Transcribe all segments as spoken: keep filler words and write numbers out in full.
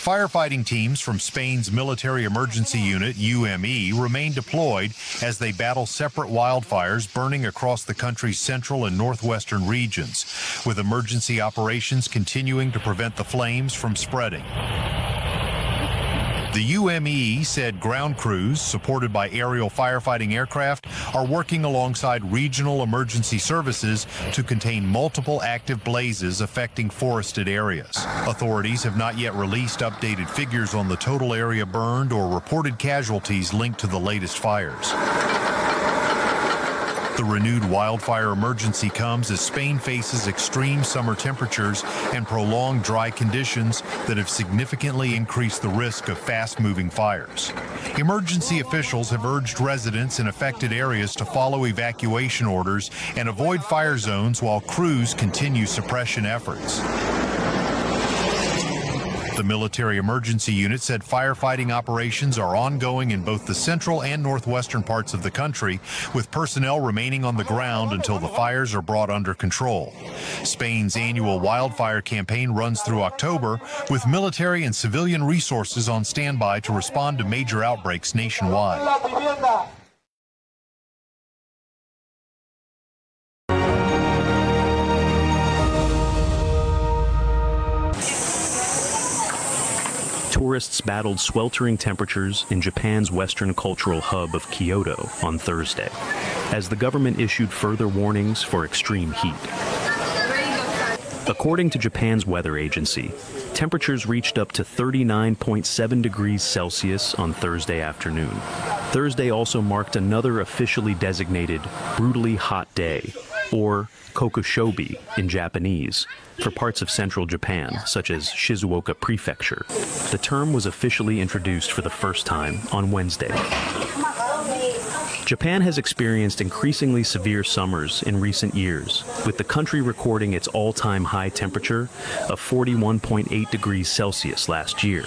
Firefighting teams from Spain's Military Emergency Unit, U M E, remain deployed as they battle separate wildfires burning across the country's central and northwestern regions, with emergency operations continuing to prevent the flames from spreading. The U M E said ground crews, supported by aerial firefighting aircraft, are working alongside regional emergency services to contain multiple active blazes affecting forested areas. Authorities have not yet released updated figures on the total area burned or reported casualties linked to the latest fires. The renewed wildfire emergency comes as Spain faces extreme summer temperatures and prolonged dry conditions that have significantly increased the risk of fast-moving fires. Emergency officials have urged residents in affected areas to follow evacuation orders and avoid fire zones while crews continue suppression efforts. The Military Emergency Unit said firefighting operations are ongoing in both the central and northwestern parts of the country, with personnel remaining on the ground until the fires are brought under control. Spain's annual wildfire campaign runs through October, with military and civilian resources on standby to respond to major outbreaks nationwide. Tourists battled sweltering temperatures in Japan's western cultural hub of Kyoto on Thursday, as the government issued further warnings for extreme heat. According to Japan's weather agency, temperatures reached up to thirty-nine point seven degrees Celsius on Thursday afternoon. Thursday also marked another officially designated brutally hot day, or kokushobi in Japanese, for parts of central Japan, such as Shizuoka Prefecture. The term was officially introduced for the first time on Wednesday. Japan has experienced increasingly severe summers in recent years, with the country recording its all-time high temperature of forty-one point eight degrees Celsius last year.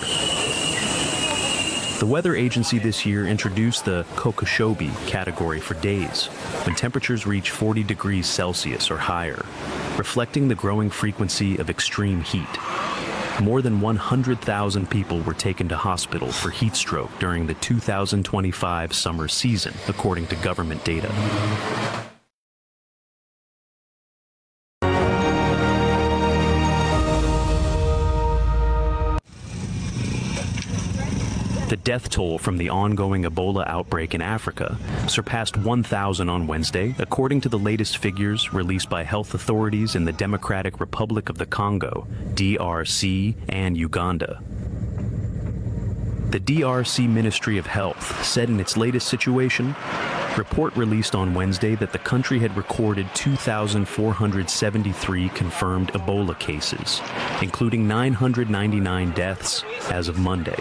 The weather agency this year introduced the kokushobi category for days, when temperatures reach forty degrees Celsius or higher, reflecting the growing frequency of extreme heat. More than one hundred thousand people were taken to hospital for heat stroke during the two thousand twenty-five summer season, according to government data. The death toll from the ongoing Ebola outbreak in Africa surpassed one thousand on Wednesday, according to the latest figures released by health authorities in the Democratic Republic of the Congo, D R C, and Uganda. The D R C Ministry of Health said in its latest situation report released on Wednesday that the country had recorded two thousand four hundred seventy-three confirmed Ebola cases, including nine hundred ninety-nine deaths as of Monday.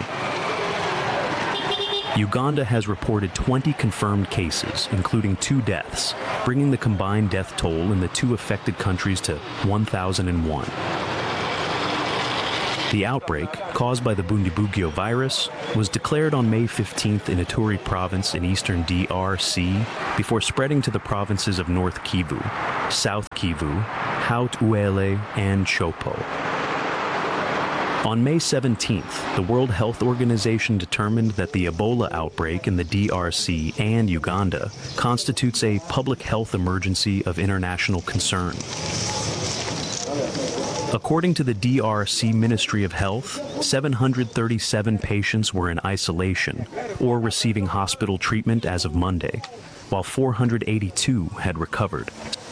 Uganda has reported twenty confirmed cases, including two deaths, bringing the combined death toll in the two affected countries to one thousand one. The outbreak, caused by the Bundibugyo virus, was declared on May fifteenth in Ituri province in eastern D R C before spreading to the provinces of North Kivu, South Kivu, Haut-Uele, and Chopo. On May seventeenth, the World Health Organization determined that the Ebola outbreak in the D R C and Uganda constitutes a public health emergency of international concern. According to the D R C Ministry of Health, seven hundred thirty-seven patients were in isolation or receiving hospital treatment as of Monday, while four hundred eighty-two had recovered.